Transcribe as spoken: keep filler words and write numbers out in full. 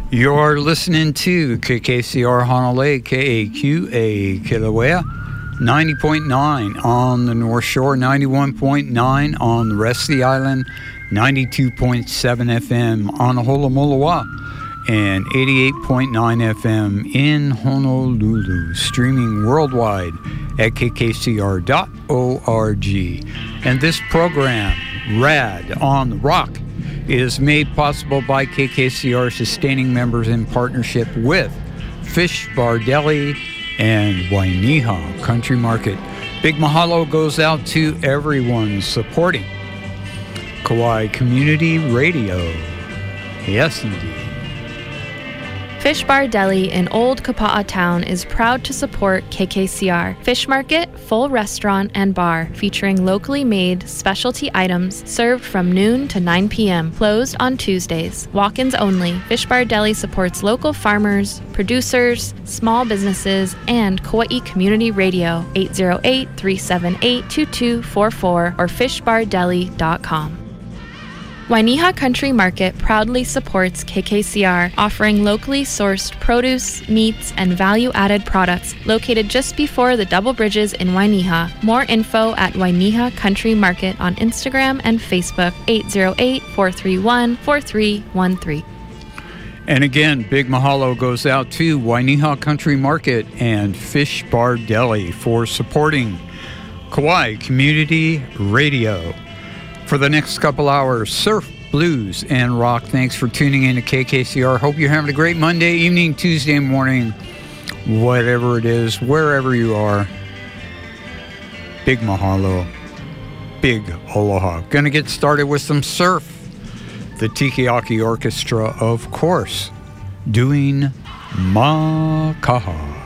You're listening to K K C R Honolulu, K A Q A Kilauea, ninety point nine on the North Shore, ninety-one point nine on the rest of the island, ninety-two point seven F M on Holomoloa, and eighty-eight point nine F M in Honolulu, streaming worldwide at k k c r dot org. And this program, Rad on the Rock, is made possible by K K C R sustaining members in partnership with Fish Bar Deli and Wainiha Country Market. Big mahalo goes out to everyone supporting Kauai Community Radio. Yes, indeed. Fish Bar Deli in Old Kapa'a Town is proud to support K K C R. Fish Market, full restaurant and bar featuring locally made specialty items served from noon to nine p.m. Closed on Tuesdays. Walk-ins only. Fish Bar Deli supports local farmers, producers, small businesses, and Kauai Community Radio. eight oh eight, three seven eight, two two four four or fish bar deli dot com. Wainiha Country Market proudly supports K K C R, offering locally sourced produce, meats, and value-added products located just before the Double Bridges in Wainiha. More info at Wainiha Country Market on Instagram and Facebook, eight oh eight, four three one, four three one three. And again, big mahalo goes out to Wainiha Country Market and Fish Bar Deli for supporting Kauai Community Radio. For the next couple hours, surf, blues, and rock. Thanks for tuning in to K K C R. Hope you're having a great Monday evening, Tuesday morning, whatever it is, wherever you are. Big mahalo. Big aloha. Gonna get started with some surf. The Tikiaki Orchestra, of course, doing Makaha.